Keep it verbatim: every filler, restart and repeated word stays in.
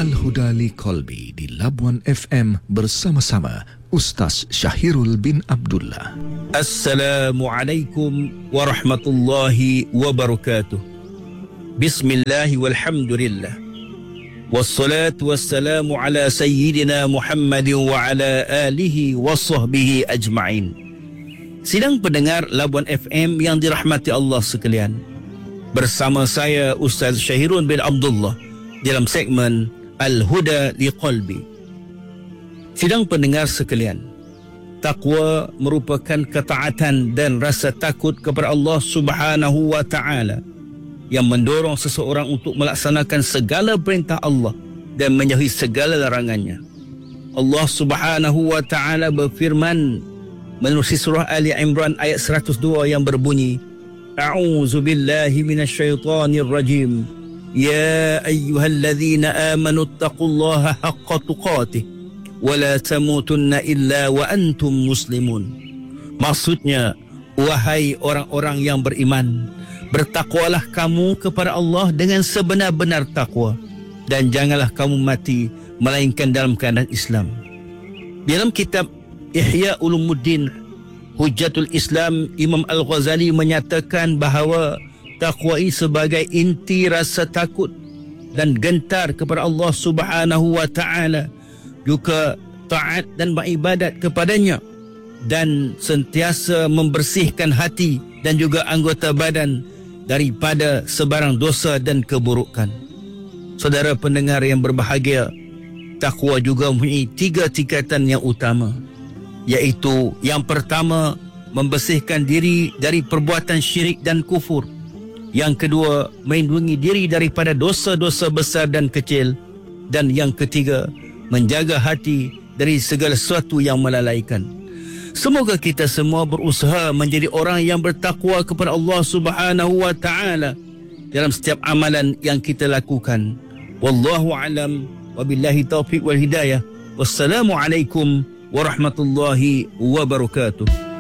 Al-Huda Liqalbi di Labuan F M bersama-sama Ustaz Syahirul bin Abdullah. Assalamualaikum warahmatullahi wabarakatuh. Bismillahi walhamdulillah. Wassalatu wassalamu ala sayyidina Muhammad wa ala alihi wa sahbihi ajma'in. Sidang pendengar Labuan F M yang dirahmati Allah sekalian, bersama saya Ustaz Syahirul bin Abdullah dalam segmen Al-Huda Liqalbi. Sidang pendengar sekalian, takwa merupakan ketaatan dan rasa takut kepada Allah Subhanahu wa taala yang mendorong seseorang untuk melaksanakan segala perintah Allah dan menjauhi segala larangannya. Allah Subhanahu wa taala berfirman menerusi surah Ali Imran ayat seratus dua yang berbunyi, A'udzu billahi minasyaitonir rajim. Ya ayyuhalladzina amanu taqullaha haqqa tuqatih wa la tamutunna illa wa antum muslimun. Maksudnya, wahai orang-orang yang beriman, bertakwalah kamu kepada Allah dengan sebenar-benar takwa, dan janganlah kamu mati melainkan dalam keadaan Islam. Dalam kitab Ihya Ulumuddin Hujjatul Islam, Imam Al-Ghazali menyatakan bahawa takwa ini sebagai inti rasa takut dan gentar kepada Allah Subhanahu wa taala, juga taat dan beribadat kepadanya, dan sentiasa membersihkan hati dan juga anggota badan daripada sebarang dosa dan keburukan. Saudara pendengar yang berbahagia, takwa juga mempunyai tiga tingkatan yang utama, iaitu yang pertama, membersihkan diri dari perbuatan syirik dan kufur. Yang kedua, melindungi diri daripada dosa-dosa besar dan kecil. Dan yang ketiga, menjaga hati dari segala sesuatu yang melalaikan. Semoga kita semua berusaha menjadi orang yang bertakwa kepada Allah Subhanahu wa taala dalam setiap amalan yang kita lakukan. Wallahu alam, wabillahi taufiq wal hidayah. Wassalamualaikum warahmatullahi wabarakatuh.